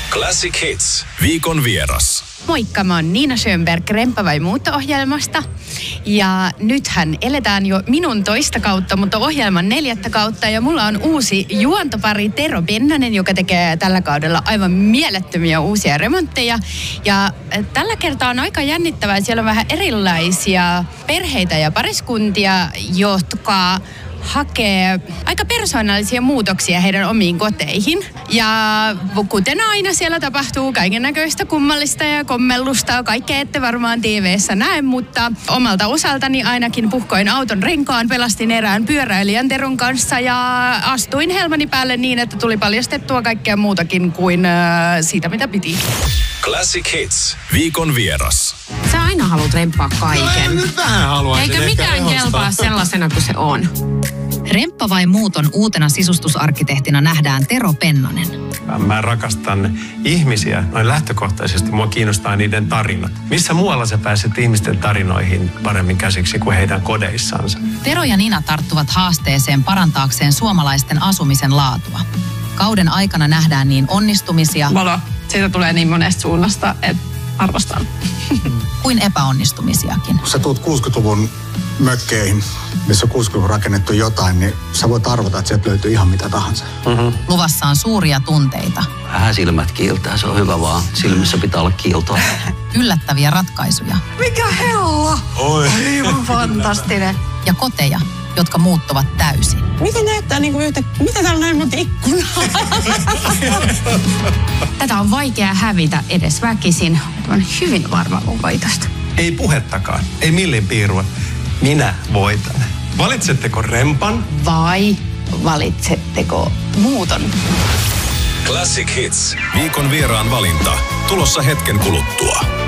Classic Hits. Viikon vieras. Moikka, mä oon Niina Schönberg Remppa vai muutto-ohjelmasta. Ja nythän eletään jo minun toista kautta, mutta ohjelman 4. kautta. Ja mulla on uusi juontopari Tero Pennanen, joka tekee tällä kaudella aivan mielettömiä uusia remontteja. Ja tällä kertaa on aika jännittävää. Siellä on vähän erilaisia perheitä ja pariskuntia, jotka hakee aika persoonallisia muutoksia heidän omiin koteihin. Ja kuten aina siellä tapahtuu kaiken näköistä kummallista ja kommellusta. Kaikkea ette varmaan TV:ssä näe, mutta omalta osaltani ainakin puhkoin auton renkaan, pelastin erään pyöräilijän Teron kanssa ja astuin helmani päälle niin, että tuli paljastettua kaikkea muutakin kuin siitä, mitä piti. Classic Hits. Viikon vieras. Sä aina haluat remppaa kaiken. No, nyt vähän haluaisin. Eikä mikään kelpaa sellaisena kuin se on. Remppa vai muuton uutena sisustusarkkitehtina nähdään Tero Pennanen. Mä rakastan ihmisiä. Noin lähtökohtaisesti mua kiinnostaa niiden tarinat. Missä muualla sä pääset ihmisten tarinoihin paremmin käsiksi kuin heidän kodeissansa? Tero ja Nina tarttuvat haasteeseen parantaakseen suomalaisten asumisen laatua. Kauden aikana nähdään niin onnistumisia Valo, siitä tulee niin monesta suunnasta, että arvostan. kuin epäonnistumisiakin. Kun sä tuut 60-luvun mökkeihin, missä on 60-luvun rakennettu jotain, niin sä voit arvata, että sieltä löytyy ihan mitä tahansa. Luvassa on suuria tunteita, Vähän silmät kiiltää, se on hyvä vaan. Silmissä pitää olla kiiltoa. yllättäviä ratkaisuja Mikä hella! Oi. Aivan fantastinen. ja koteja, jotka muuttuvat täysin. Miten näyttää mitä täällä näin monta ikkunaa? Tätä on vaikea hävitä edes väkisin. Olen hyvin varma mun voitosta. Ei puhettakaan. Ei millin piirua. Minä voitan. Valitsetteko rempan? Vai valitsetteko muuton? Classic Hits. Viikon vieraan valinta. Tulossa hetken kuluttua.